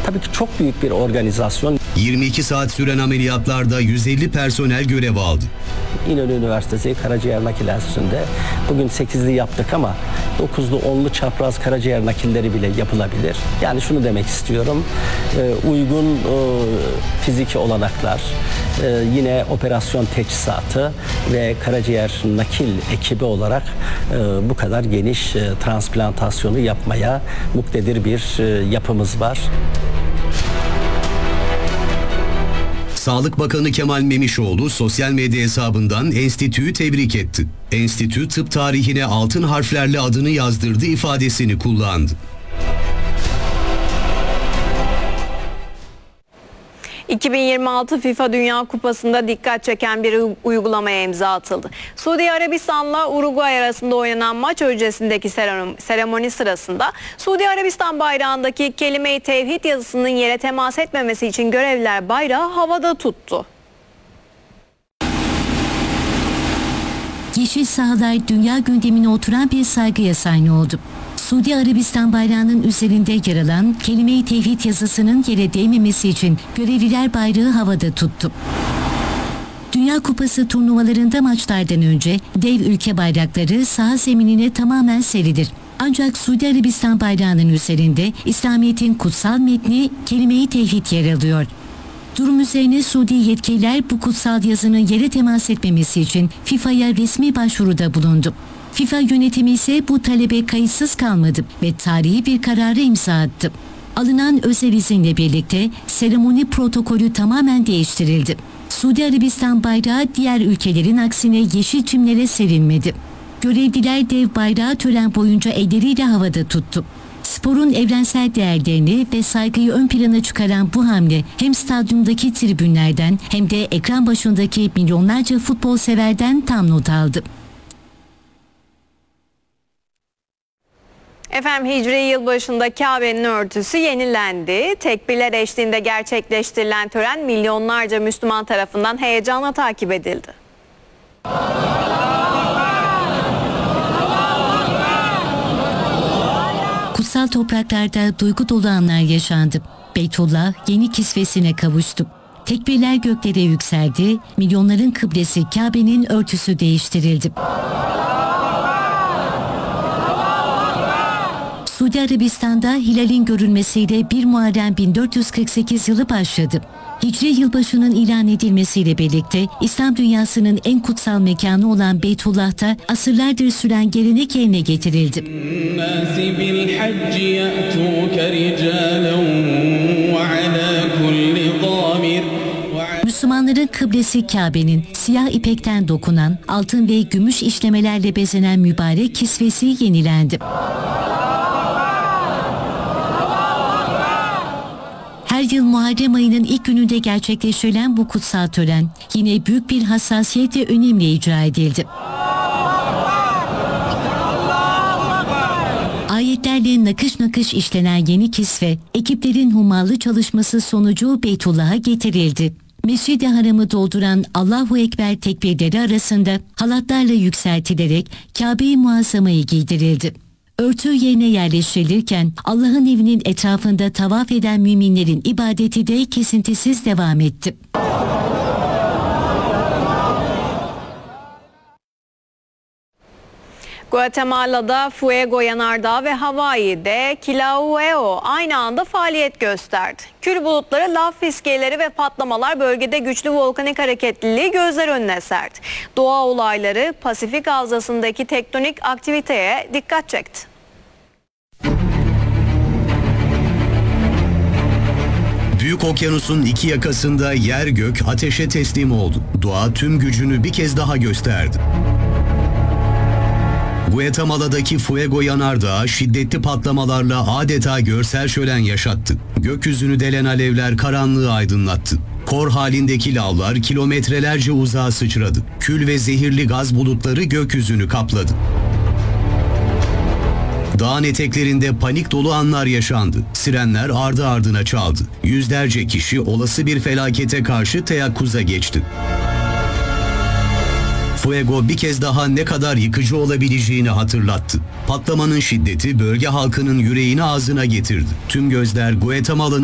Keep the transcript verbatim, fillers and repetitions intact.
Tabii ki çok büyük bir organizasyon. yirmi iki saat süren ameliyatlarda yüz elli personel görev aldı. İnönü Üniversitesi Karaciğer Nakil Enstitüsü'nde bugün sekizli yaptık ama dokuzlu onlu çapraz karaciğer nakilleri bile yapılabilir. Yani şunu demek istiyorum, e, uygun e, fiziki olanaklar, e, yine operasyon teçhizatı ve karaciğer nakil ekibi olarak e, bu kadar geniş e, transplantasyonu yapmaya muktedir bir e, yapımız var. Sağlık Bakanı Kemal Memişoğlu sosyal medya hesabından enstitüyü tebrik etti. Enstitü tıp tarihine altın harflerle adını yazdırdı ifadesini kullandı. iki bin yirmi altı FIFA Dünya Kupası'nda dikkat çeken bir uygulamaya imza atıldı. Suudi Arabistan'la Uruguay arasında oynanan maç öncesindeki seremoni sırasında Suudi Arabistan bayrağındaki kelime-i tevhid yazısının yere temas etmemesi için görevliler bayrağı havada tuttu. Yeşil sahalar dünya gündemine oturan bir saygıya sahne oldu. Suudi Arabistan bayrağının üzerinde yer alan kelime-i tevhid yazısının yere değmemesi için görevliler bayrağı havada tuttu. Dünya Kupası turnuvalarında maçlardan önce dev ülke bayrakları saha zeminine tamamen serilir. Ancak Suudi Arabistan bayrağının üzerinde İslamiyet'in kutsal metni kelime-i tevhid yer alıyor. Durum üzerine Suudi yetkililer bu kutsal yazının yere temas etmemesi için FIFA'ya resmi başvuruda bulundu. FIFA yönetimi ise bu talebe kayıtsız kalmadı ve tarihi bir karara imza attı. Alınan özel izinle birlikte seremoni protokolü tamamen değiştirildi. Suudi Arabistan bayrağı diğer ülkelerin aksine yeşil çimlere serilmedi. Görevliler dev bayrağı tören boyunca elleriyle havada tuttu. Sporun evrensel değerlerini ve saygıyı ön plana çıkaran bu hamle hem stadyumdaki tribünlerden hem de ekran başındaki milyonlarca futbol severden tam not aldı. Efendim Hicri yılbaşında Kabe'nin örtüsü yenilendi. Tekbirler eşliğinde gerçekleştirilen tören milyonlarca Müslüman tarafından heyecanla takip edildi. Kutsal topraklarda duygu dolu anlar yaşandı. Beytullah yeni kisvesine kavuştu. Tekbirler göklere yükseldi, milyonların kıblesi Kabe'nin örtüsü değiştirildi. Suudi Arabistan'da hilalin görülmesiyle bir Muharrem bin dört yüz kırk sekiz yılı başladı. Hicri yılbaşının ilan edilmesiyle birlikte İslam dünyasının en kutsal mekanı olan Beytullah'ta asırlardır süren gelenek yerine getirildi. Müslümanların kıblesi Kabe'nin siyah ipekten dokunan, altın ve gümüş işlemelerle bezenen mübarek kisvesi yenilendi. Her yıl Muharrem ayının ilk gününde gerçekleştirilen bu kutsal tören yine büyük bir hassasiyet ve önemle icra edildi. Ayetlerle nakış nakış işlenen yeni kisve, ekiplerin hummalı çalışması sonucu Beytullah'a getirildi. Mescid-i Haram'ı dolduran Allahu Ekber tekbirleri arasında halatlarla yükseltilerek Kabe-i Muazzama'yı giydirildi. Örtü yerine yerleştirilirken Allah'ın evinin etrafında tavaf eden müminlerin ibadeti de kesintisiz devam etti. Guatemala'da Fuego yanardağı ve Hawaii'de Kilaueo aynı anda faaliyet gösterdi. Kül bulutları, lav fiskeleri ve patlamalar bölgede güçlü volkanik hareketliliği gözler önüne serdi. Doğa olayları Pasifik Havzası'ndaki tektonik aktiviteye dikkat çekti. Büyük okyanusun iki yakasında yer gök ateşe teslim oldu. Doğa tüm gücünü bir kez daha gösterdi. Guatemala'daki Fuego yanardağı şiddetli patlamalarla adeta görsel şölen yaşattı. Gökyüzünü delen alevler karanlığı aydınlattı. Kor halindeki lavlar kilometrelerce uzağa sıçradı. Kül ve zehirli gaz bulutları gökyüzünü kapladı. Dağın eteklerinde panik dolu anlar yaşandı. Sirenler ardı ardına çaldı. Yüzlerce kişi olası bir felakete karşı teyakkuza geçti. Fuego bir kez daha ne kadar yıkıcı olabileceğini hatırlattı. Patlamanın şiddeti bölge halkının yüreğini ağzına getirdi. Tüm gözler Guatemala'nın